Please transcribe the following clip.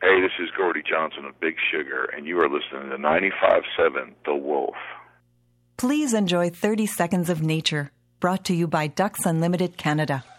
Hey, this is Gordy Johnson of Big Sugar, and you are listening to 95.7 The Wolf. Please enjoy 30 Seconds of Nature, brought to you by Ducks Unlimited Canada.